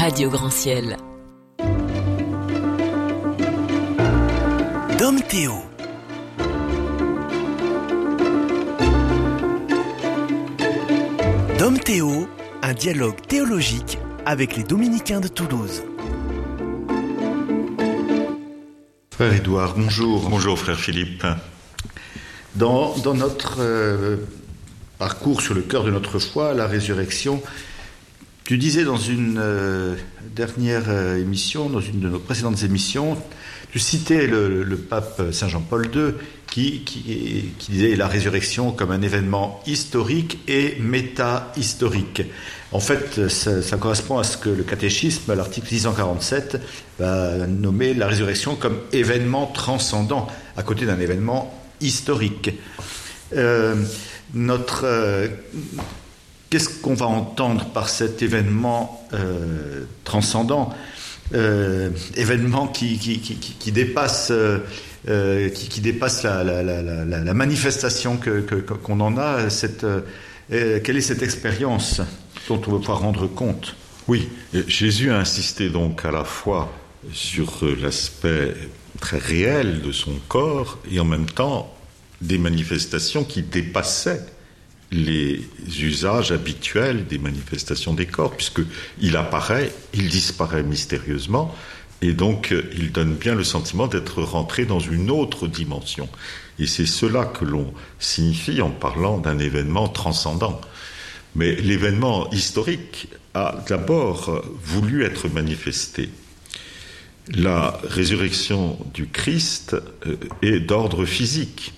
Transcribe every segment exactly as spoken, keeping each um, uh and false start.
Radio Grand Ciel. Dom Théo. Dom Théo, un dialogue théologique avec les Dominicains de Toulouse. Frère Édouard, bonjour. Bonjour frère Philippe. Dans, dans notre euh, parcours sur le cœur de notre foi, la résurrection, tu disais dans une euh, dernière euh, émission, dans une de nos précédentes émissions, tu citais le, le pape Saint Jean-Paul deux qui, qui, qui disait la résurrection comme un événement historique et méta-historique. En fait, ça, ça correspond à ce que le catéchisme, à l'article six cent quarante-sept, va nommer la résurrection comme événement transcendant, à côté d'un événement historique. Euh, notre, euh, qu'est-ce qu'on va entendre par cet événement euh, transcendant, euh, événement qui, qui, qui, qui dépasse, euh, qui, qui dépasse la, la, la, la, la manifestation que, que, qu'on en a. Cette, euh, quelle est cette expérience dont on va pouvoir rendre compte? Oui, Jésus a insisté donc à la fois sur l'aspect très réel de son corps et en même temps des manifestations qui dépassaient les usages habituels des manifestations des corps, puisqu'il apparaît, il disparaît mystérieusement, et donc il donne bien le sentiment d'être rentré dans une autre dimension. Et c'est cela que l'on signifie en parlant d'un événement transcendant. Mais l'événement historique a d'abord voulu être manifesté. La résurrection du Christ est d'ordre physique.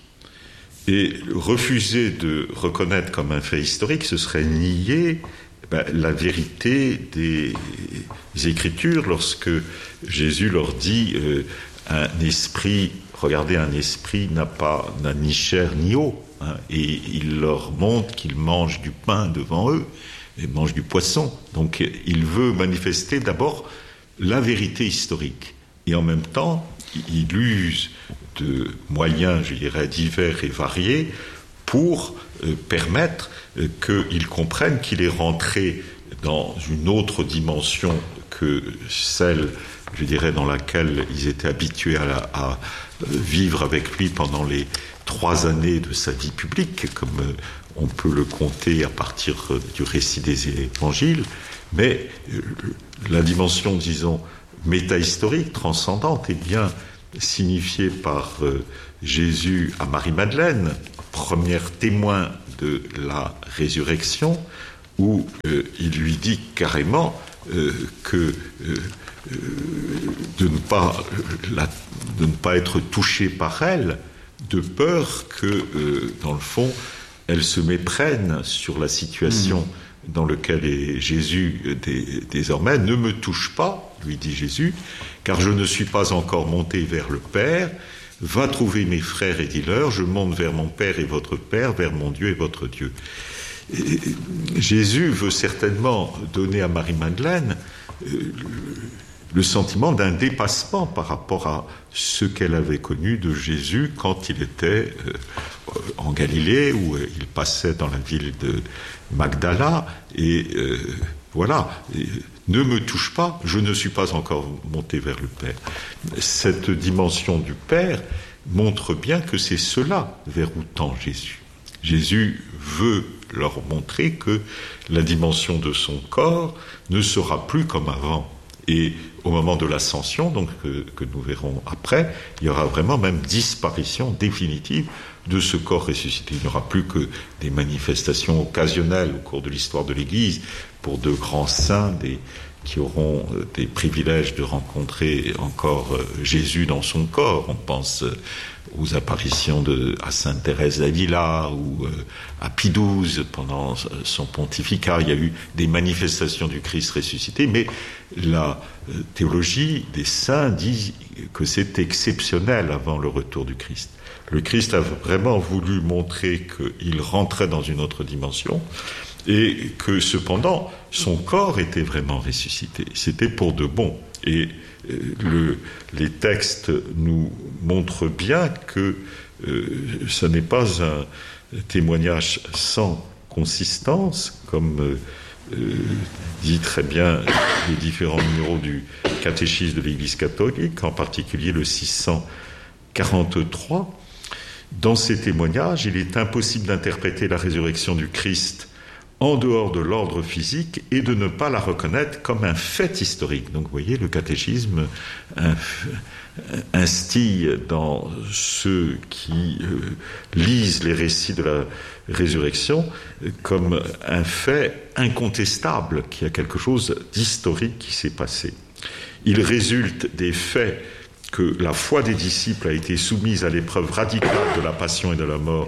Et refuser de reconnaître comme un fait historique, ce serait nier ben, la vérité des Écritures lorsque Jésus leur dit euh, un esprit, regardez, un esprit n'a pas n'a ni chair ni eau, hein, et il leur montre qu'ils mangent du pain devant eux et mangent du poisson. Donc il veut manifester d'abord la vérité historique et en même temps il use de moyens, je dirais, divers et variés pour euh, permettre euh, qu'ils comprennent qu'il est rentré dans une autre dimension que celle, je dirais, dans laquelle ils étaient habitués à, la, à vivre avec lui pendant les trois années de sa vie publique, comme euh, on peut le compter à partir euh, du récit des évangiles, mais euh, la dimension, disons, métahistorique, transcendante, est bien signifié par euh, Jésus à Marie-Madeleine, première témoin de la résurrection, où euh, il lui dit carrément euh, que euh, euh, de ne pas la, de ne pas être touché par elle, de peur que, euh, dans le fond, elle se méprenne sur la situation mmh. dans laquelle est Jésus dé, désormais. Ne me touche pas, lui dit Jésus, car je ne suis pas encore monté vers le Père. Va trouver mes frères et dis-leur, je monte vers mon Père et votre Père, vers mon Dieu et votre Dieu. Et Jésus veut certainement donner à Marie-Madeleine euh, le sentiment d'un dépassement par rapport à ce qu'elle avait connu de Jésus quand il était euh, en Galilée, où euh, il passait dans la ville de Magdala, et euh, voilà, et, ne me touche pas, je ne suis pas encore monté vers le Père. Cette dimension du Père montre bien que c'est cela vers où tend Jésus. Jésus veut leur montrer que la dimension de son corps ne sera plus comme avant. Et au moment de l'ascension, donc que, que nous verrons après, il y aura vraiment même disparition définitive de ce corps ressuscité. Il n'y aura plus que des manifestations occasionnelles au cours de l'histoire de l'Église pour de grands saints, des, qui auront des privilèges de rencontrer encore Jésus dans son corps. On pense aux apparitions de, à Sainte Thérèse d'Avila ou à Pie douze pendant son pontificat. Il y a eu des manifestations du Christ ressuscité, mais la théologie des saints dit que c'est exceptionnel avant le retour du Christ. Le Christ a vraiment voulu montrer qu'il rentrait dans une autre dimension et que cependant son corps était vraiment ressuscité. C'était pour de bon. Et le, les textes nous montrent bien que euh, ce n'est pas un témoignage sans consistance, comme euh, euh, dit très bien les différents numéros du catéchisme de l'Église catholique, en particulier le six cent quarante-trois. Dans ces témoignages, il est impossible d'interpréter la résurrection du Christ en dehors de l'ordre physique et de ne pas la reconnaître comme un fait historique. Donc vous voyez, le catéchisme instille dans ceux qui euh, lisent les récits de la résurrection comme un fait incontestable, qu'il y a quelque chose d'historique qui s'est passé. Il résulte des faits que la foi des disciples a été soumise à l'épreuve radicale de la passion et de la mort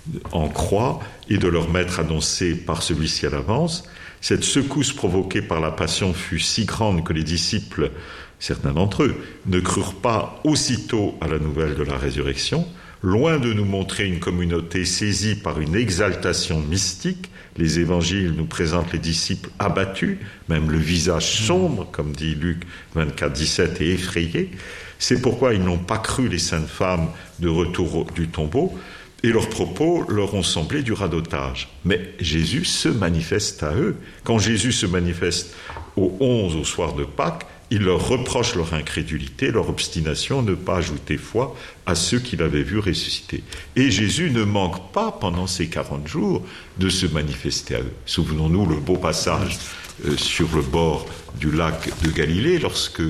en croix et de leur maître annoncé par celui-ci à l'avance. Cette secousse provoquée par la passion fut si grande que les disciples, certains d'entre eux, ne crurent pas aussitôt à la nouvelle de la résurrection. Loin de nous montrer une communauté saisie par une exaltation mystique, les évangiles nous présentent les disciples abattus, même le visage sombre, comme dit Luc vingt-quatre dix-sept, et effrayés. C'est pourquoi ils n'ont pas cru les saintes femmes de retour du tombeau, et leurs propos leur ont semblé du radotage. Mais Jésus se manifeste à eux. Quand Jésus se manifeste au onze, au soir de Pâques, il leur reproche leur incrédulité, leur obstination, ne pas ajouter foi à ceux qu'il avait vus ressusciter. Et Jésus ne manque pas, pendant ces quarante jours, de se manifester à eux. Souvenons-nous le beau passage euh, sur le bord du lac de Galilée, lorsque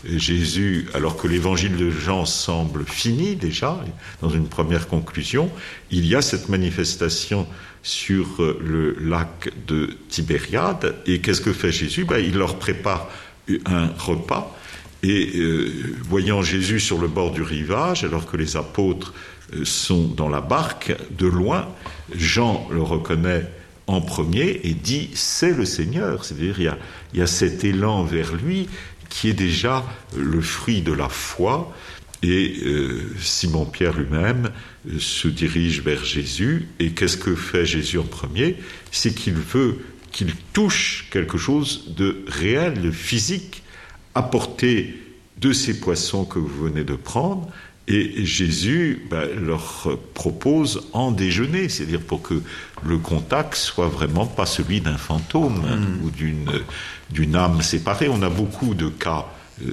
Jésus, alors que l'évangile de Jean semble fini déjà, dans une première conclusion, il y a cette manifestation sur le lac de Tibériade. Et qu'est-ce que fait Jésus ? Ben, il leur prépare un repas, et euh, voyant Jésus sur le bord du rivage, alors que les apôtres euh, sont dans la barque, de loin, Jean le reconnaît en premier et dit « c'est le Seigneur ». C'est-à-dire il y a, il y a cet élan vers lui qui est déjà le fruit de la foi, et euh, Simon-Pierre lui-même euh, se dirige vers Jésus, et qu'est-ce que fait Jésus en premier ? C'est qu'il veut qu'il touche quelque chose de réel, de physique, apporté de ces poissons que vous venez de prendre. Et Jésus ben, leur propose en déjeuner, c'est-à-dire pour que le contact soit vraiment pas celui d'un fantôme mmh. ou d'une, d'une âme séparée. On a beaucoup de cas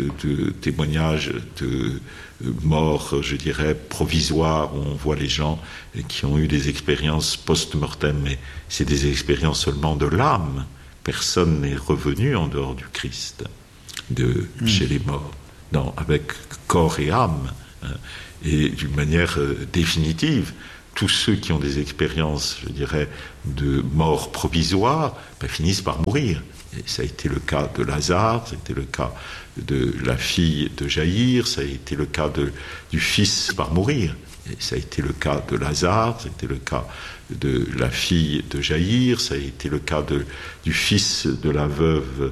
de témoignages de morts, je dirais, provisoires, où on voit les gens qui ont eu des expériences post-mortem, mais c'est des expériences seulement de l'âme. Personne n'est revenu en dehors du Christ, de mmh. chez les morts, non, avec corps et âme. Et d'une manière définitive, tous ceux qui ont des expériences, je dirais, de mort provisoire, ben, finissent par mourir. Et ça a été le cas de Lazare, ça a été le cas de la fille de Jaïr, ça a été le cas de, du fils par mourir. Et ça a été le cas de Lazare, ça a été le cas de la fille de Jaïr, ça a été le cas de, du fils de la veuve